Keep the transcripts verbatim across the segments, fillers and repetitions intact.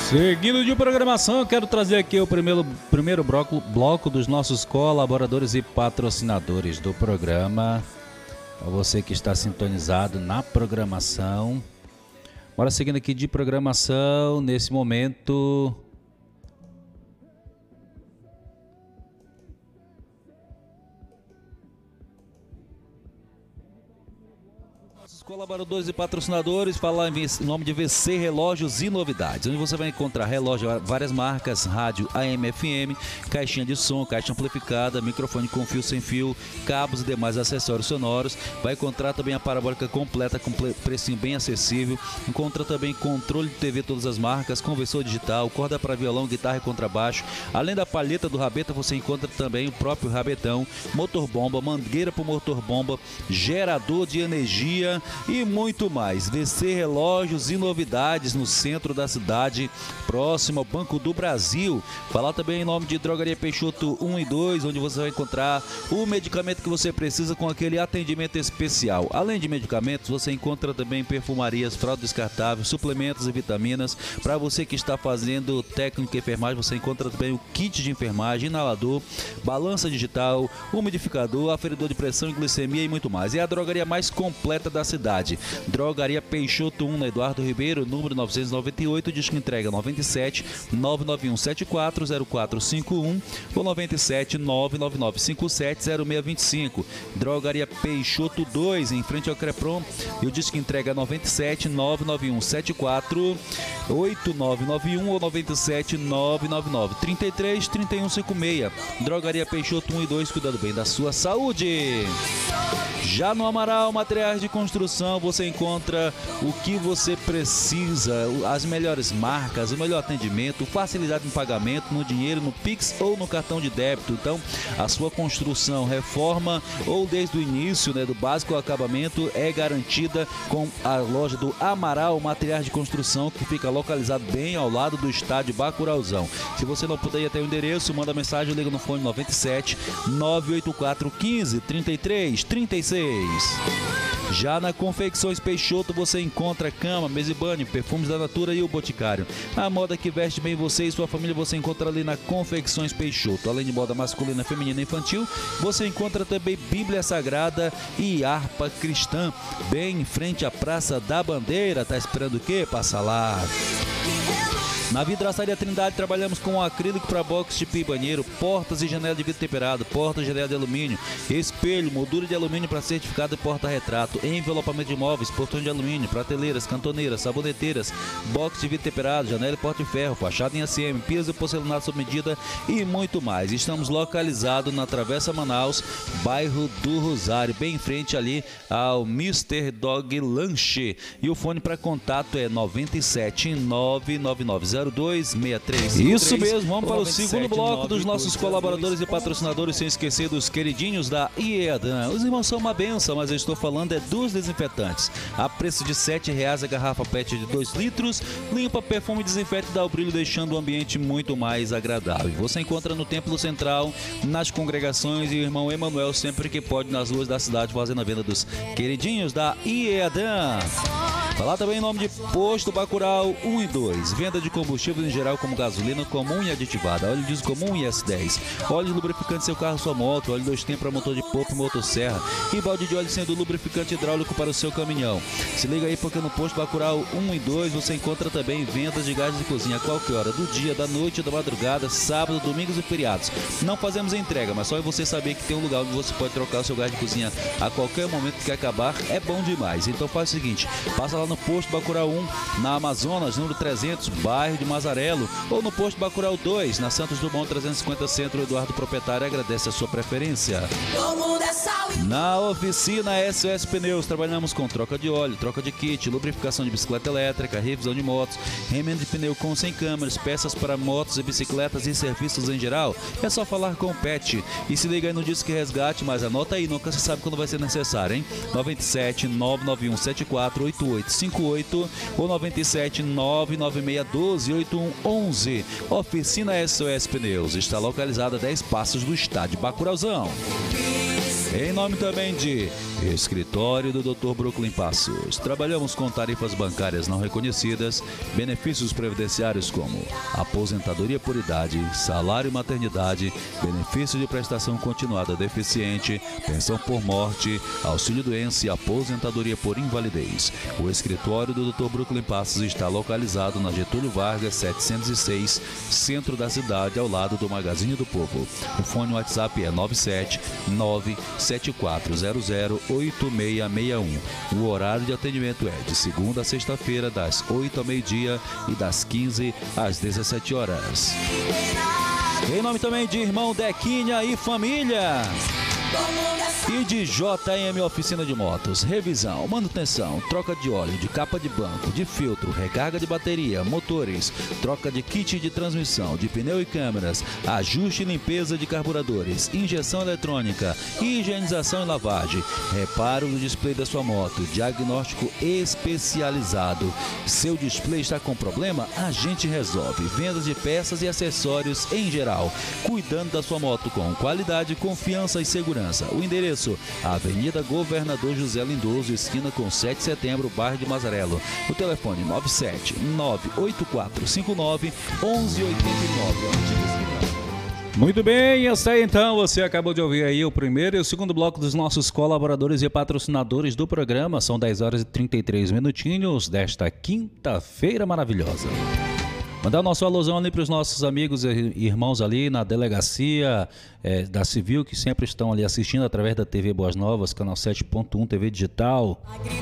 Seguindo de programação, eu quero trazer aqui o primeiro, primeiro bloco, bloco dos nossos colaboradores e patrocinadores do programa. Para você que está sintonizado na programação. Bora seguindo aqui de programação, nesse momento... Colaboradores e patrocinadores, falar em nome de V C Relógios e Novidades, onde você vai encontrar relógio, várias marcas, rádio A M F M, caixinha de som, caixa amplificada, microfone com fio sem fio, cabos e demais acessórios sonoros. Vai encontrar também a parabólica completa com precinho bem acessível. Encontra também controle de T V, todas as marcas, conversor digital, corda para violão, guitarra e contrabaixo. Além da palheta do rabeta, você encontra também o próprio rabetão, motor bomba, mangueira para o motor bomba, gerador de energia e muito mais. V C Relógios e Novidades, no centro da cidade, próximo ao Banco do Brasil. Falar também em nome de Drogaria Peixoto um e dois, onde você vai encontrar o medicamento que você precisa com aquele atendimento especial. Além de medicamentos, você encontra também perfumarias, fralda descartável, suplementos e vitaminas. Para você que está fazendo técnica e enfermagem, você encontra também o kit de enfermagem, inalador, balança digital, umidificador, aferidor de pressão e glicemia e muito mais. É a drogaria mais completa da cidade. Drogaria Peixoto um, na Eduardo Ribeiro, número novecentos e noventa e oito, disco entrega noventa e sete, nove nove um sete quatro zero quatro cinco um ou noventa e sete, nove nove nove cinco sete zero seis dois cinco. Drogaria Peixoto dois, em frente ao Crepron, e o disco entrega noventa e sete, nove nove um sete quatro oito nove nove um ou noventa e sete, nove nove nove trinta e três, trinta e um cinquenta e seis. Drogaria Peixoto um e dois, cuidando bem da sua saúde. Já no Amaral Materiais de Construção, você encontra o que você precisa, as melhores marcas, o melhor atendimento, facilidade em pagamento no dinheiro, no Pix ou no cartão de débito. Então, a sua construção, reforma ou desde o início, né, do básico ao acabamento, é garantida com a loja do Amaral Materiais de Construção, que fica localizado bem ao lado do estádio Bacurauzão. Se você não puder ir até o endereço, manda mensagem, liga no fone noventa e sete, nove oito quatro um cinco, trinta e três, trinta e seis. Já na Confecções Peixoto você encontra cama, mesa e banho, perfumes da Natura e o Boticário. A moda que veste bem você e sua família você encontra ali na Confecções Peixoto. Além de moda masculina, feminina e infantil, você encontra também Bíblia Sagrada e harpa cristã, bem em frente à Praça da Bandeira. Tá esperando o quê? Passa lá. Na Vidraçaria Trindade trabalhamos com acrílico para box de pia e banheiro, portas e janela de vidro temperado, portas e janela de alumínio, espelho, moldura de alumínio para certificado e porta-retrato, envelopamento de móveis, portões de alumínio, prateleiras, cantoneiras, saboneteiras, box de vidro temperado, janela e porta de ferro, fachada em A C M, piso e porcelanato sob medida e muito mais. Estamos localizados na Travessa Manaus, bairro do Rosário, bem em frente ali ao mister Dog Lanche. E o fone para contato é noventa e sete, nove nove nove zero dois seis três. Isso mesmo, vamos para o segundo bloco dos nossos colaboradores e patrocinadores, sem esquecer dos queridinhos da IEADAN. Os irmãos são uma benção, mas eu estou falando é dos desinfetantes. A preço de sete reais a garrafa P E T de dois litros, limpa, perfume e desinfeta e dá o brilho, deixando o ambiente muito mais agradável. Você encontra no Templo Central, nas congregações, e o irmão Emanuel sempre que pode nas ruas da cidade fazendo a venda dos queridinhos da IEADAN. Falar também em nome de Posto Bacurau um e dois, venda de combustíveis em geral como gasolina comum e aditivada, óleo diesel comum e S dez, óleo lubrificante seu carro, sua moto, óleo dois tempos para motor de popa e motosserra e balde de óleo sendo lubrificante hidráulico para o seu caminhão. Se liga aí porque no Posto Bacurau um e dois você encontra também vendas de gás de cozinha a qualquer hora do dia, da noite, da madrugada, sábado, domingos e feriados. Não fazemos entrega, mas só você saber que tem um lugar onde você pode trocar o seu gás de cozinha a qualquer momento que acabar é bom demais. Então faz o seguinte, passa lá no Posto Bacurau um, na Amazonas, número trezentos, bairro de Mazarelo, ou no Posto Bacurau dois, na Santos Dumont trezentos e cinquenta Centro. Eduardo Proprietário agradece a sua preferência. Na oficina S O S Pneus, trabalhamos com troca de óleo, troca de kit, lubrificação de bicicleta elétrica, revisão de motos, remendo de pneu com sem câmeras, peças para motos e bicicletas e serviços em geral. É só falar com o Pet. E se liga aí no Disque Resgate, mas anota aí, nunca se sabe quando vai ser necessário, hein? noventa e sete, nove nove um sete quatro oito oito cinco oito ou noventa e sete, nove nove seis um dois, oito um um um. Oficina S O S Pneus está localizada a dez passos do estádio Bacurauzão. Em nome também de Escritório do doutor Brooklyn Passos. Trabalhamos com tarifas bancárias não reconhecidas, benefícios previdenciários como aposentadoria por idade, salário maternidade, benefício de prestação continuada deficiente, pensão por morte, auxílio doença e aposentadoria por invalidez. O Escritório do doutor Brooklyn Passos está localizado na Getúlio Vargas setecentos e seis, centro da cidade, ao lado do Magazine do Povo. O fone WhatsApp é nove sete nove sete quatro zero zero oito seis seis um. O horário de atendimento é de segunda a sexta-feira, das oito ao meio-dia e das quinze às dezessete horas. Em nome também de Irmão Dequinha e família. E de J M Oficina de Motos, revisão, manutenção, troca de óleo, de capa de banco, de filtro, recarga de bateria, motores, troca de kit de transmissão, de pneu e câmeras, ajuste e limpeza de carburadores, injeção eletrônica, higienização e lavagem, reparo no display da sua moto, diagnóstico especializado. Seu display está com problema? A gente resolve. Vendas de peças e acessórios em geral, cuidando da sua moto com qualidade, confiança e segurança. O endereço: Avenida Governador José Lindoso, esquina com sete de setembro, bairro de Mazarelo. O telefone nove sete nove oito quatro cinco nove um um oito nove. Muito bem, essa aí então, você acabou de ouvir aí o primeiro e o segundo bloco dos nossos colaboradores e patrocinadores do programa. São dez horas e trinta e três minutinhos desta quinta-feira maravilhosa. Mandar o nosso alusão ali para os nossos amigos e irmãos ali na delegacia é, da Civil, que sempre estão ali assistindo através da T V Boas Novas, canal sete ponto um, T V digital.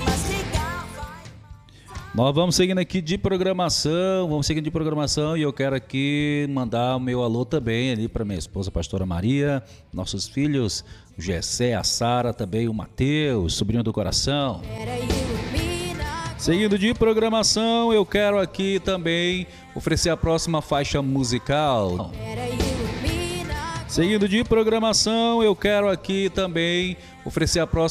Nós vamos seguindo aqui de programação, vamos seguindo de programação e eu quero aqui mandar o meu alô também ali para minha esposa, a pastora Maria, nossos filhos, o Gessé, a Sara, também o Mateus, sobrinho do coração. Seguindo de programação, eu quero aqui também oferecer a próxima faixa musical. Seguindo de programação, eu quero aqui também oferecer a próxima